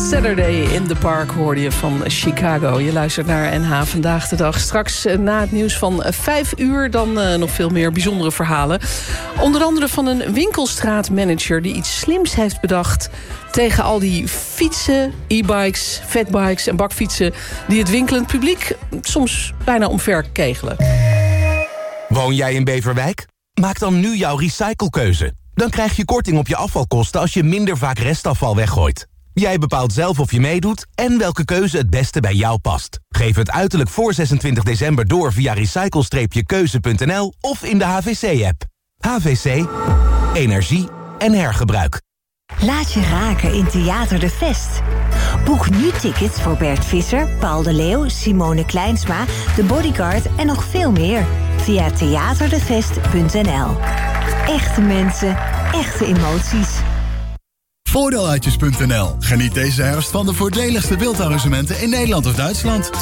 Saturday in the Park hoorde je van Chicago. Je luistert naar NH Vandaag de Dag. Straks na het nieuws van 5 uur dan nog veel meer bijzondere verhalen. Onder andere van een winkelstraatmanager die iets slims heeft bedacht tegen al die fietsen, e-bikes, fatbikes en bakfietsen die het winkelend publiek soms bijna omver kegelen. Woon jij in Beverwijk? Maak dan nu jouw recyclekeuze. Dan krijg je korting op je afvalkosten als je minder vaak restafval weggooit. Jij bepaalt zelf of je meedoet en welke keuze het beste bij jou past. Geef het uiterlijk voor 26 december door via recycle-keuze.nl of in de HVC-app. HVC. Energie en hergebruik. Laat je raken in Theater de Vest. Boek nu tickets voor Bert Visser, Paul de Leeuw, Simone Kleinsma, The Bodyguard en nog veel meer via theaterdevest.nl. Echte mensen, echte emoties. Voordeeluitjes.nl. Geniet deze herfst van de voordeligste wildarrangementen in Nederland of Duitsland.